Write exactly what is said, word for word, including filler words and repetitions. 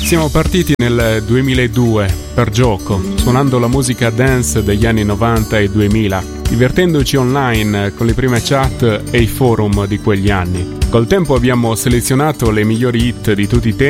Siamo partiti nel duemiladue per gioco, suonando la musica dance degli anni novanta e duemila, divertendoci online con le prime chat e i forum di quegli anni. Col tempo abbiamo selezionato le migliori hit di tutti i tempi